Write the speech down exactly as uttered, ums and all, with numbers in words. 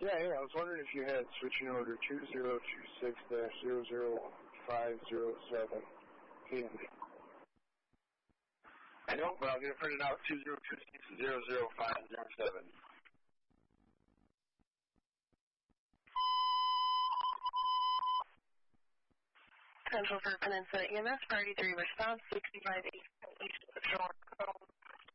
Yeah, yeah, I was wondering if you had switching order two zero two six dash zero zero five zero seven. I don't, but I'll get it printed out two zero two six zero zero five zero seven. Central for Peninsula E M S, Priority three response, sixty-five